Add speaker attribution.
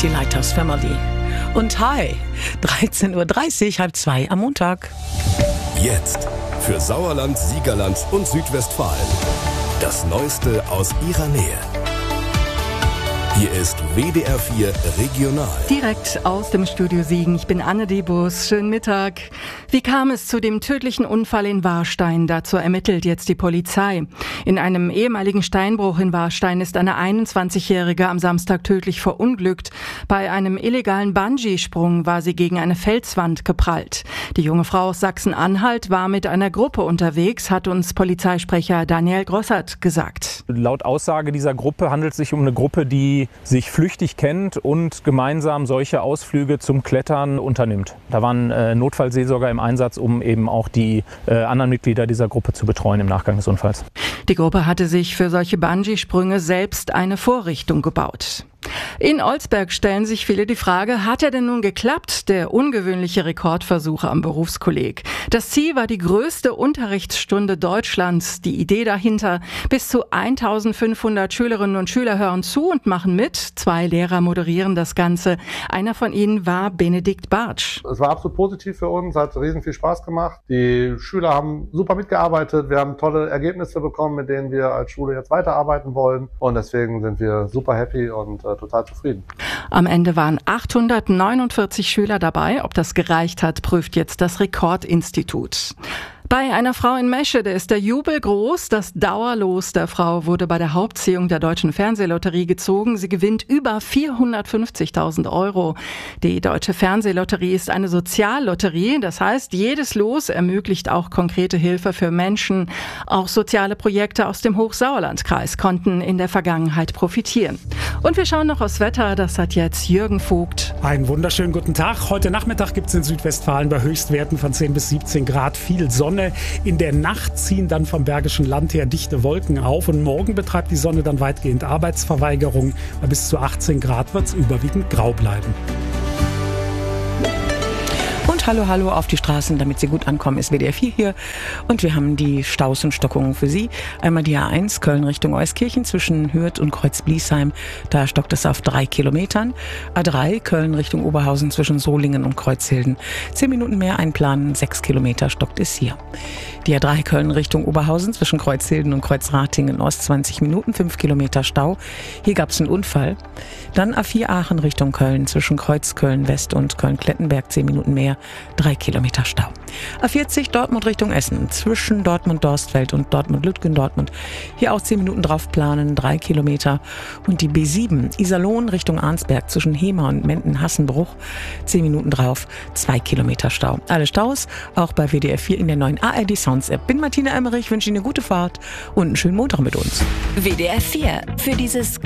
Speaker 1: die Lighthouse Family. Und hi, 13.30 Uhr, 1:30 am Montag.
Speaker 2: Jetzt für Sauerland, Siegerland und Südwestfalen. Das Neueste aus ihrer Nähe. Hier ist WDR 4 Regional.
Speaker 3: Direkt aus dem Studio Siegen. Ich bin Anne Debus. Schönen Mittag. Wie kam es zu dem tödlichen Unfall in Warstein? Dazu ermittelt jetzt die Polizei. In einem ehemaligen Steinbruch in Warstein ist eine 21-Jährige am Samstag tödlich verunglückt. Bei einem illegalen Bungee-Sprung war sie gegen eine Felswand geprallt. Die junge Frau aus Sachsen-Anhalt war mit einer Gruppe unterwegs, hat uns Polizeisprecher Daniel Grossert gesagt.
Speaker 4: Laut Aussage dieser Gruppe handelt es sich um eine Gruppe, die sich flüchtig kennt und gemeinsam solche Ausflüge zum Klettern unternimmt. Da waren Notfallseelsorger im Einsatz, um eben auch die anderen Mitglieder dieser Gruppe zu betreuen im Nachgang des Unfalls.
Speaker 3: Die Gruppe hatte sich für solche Bungee-Sprünge selbst eine Vorrichtung gebaut. In Olsberg stellen sich viele die Frage, hat er denn nun geklappt, der ungewöhnliche Rekordversuch am Berufskolleg? Das Ziel war die größte Unterrichtsstunde Deutschlands. Die Idee dahinter, bis zu 1500 Schülerinnen und Schüler hören zu und machen mit. 2 Lehrer moderieren das Ganze. Einer von ihnen war Benedikt Bartsch.
Speaker 5: Es war absolut positiv für uns, hat riesen viel Spaß gemacht. Die Schüler haben super mitgearbeitet, wir haben tolle Ergebnisse bekommen, mit denen wir als Schule jetzt weiterarbeiten wollen. Und deswegen sind wir super happy und total zufrieden.
Speaker 3: Am Ende waren 849 Schüler dabei. Ob das gereicht hat, prüft jetzt das Rekordinstitut. Bei einer Frau in Meschede ist der Jubel groß. Das Dauerlos der Frau wurde bei der Hauptziehung der Deutschen Fernsehlotterie gezogen. Sie gewinnt über 450.000 €. Die Deutsche Fernsehlotterie ist eine Soziallotterie. Das heißt, jedes Los ermöglicht auch konkrete Hilfe für Menschen. Auch soziale Projekte aus dem Hochsauerlandkreis konnten in der Vergangenheit profitieren. Und wir schauen noch aufs Wetter. Das hat jetzt Jürgen Vogt.
Speaker 6: Einen wunderschönen guten Tag. Heute Nachmittag gibt es in Südwestfalen bei Höchstwerten von 10 bis 17 Grad viel Sonne. In der Nacht ziehen dann vom Bergischen Land her dichte Wolken auf und morgen betreibt die Sonne dann weitgehend Arbeitsverweigerung. Bei bis zu 18 Grad wird es überwiegend grau bleiben.
Speaker 1: Und hallo auf die Straßen, damit Sie gut ankommen, ist WDR 4 hier. Und wir haben die Staus und Stockungen für Sie. Einmal die A1 Köln Richtung Euskirchen zwischen Hürth und Kreuz-Bliesheim. Da stockt es auf 3 Kilometern. A3 Köln Richtung Oberhausen zwischen Solingen und Kreuzhilden. 10 Minuten mehr einplanen, 6 Kilometer stockt es hier. Die A3 Köln Richtung Oberhausen zwischen Kreuzhilden und Kreuzratingen Ost 20 Minuten, 5 Kilometer Stau. Hier gab es einen Unfall. Dann A4 Aachen Richtung Köln zwischen Kreuz Köln West und Köln-Klettenberg 10 Minuten mehr, 3 Kilometer Stau. A40 Dortmund Richtung Essen zwischen Dortmund-Dorstfeld und Dortmund-Lütgendortmund. Hier auch 10 Minuten drauf planen, 3 Kilometer. Und die B7 Iserlohn Richtung Arnsberg zwischen Hemer und Menden-Hassenbruch 10 Minuten drauf, 2 Kilometer Stau. Alle Staus auch bei WDR 4 in der neuen ARD Sounds App. Bin Martina Emmerich, wünsche Ihnen eine gute Fahrt und einen schönen Montag mit uns.
Speaker 7: WDR 4 für dieses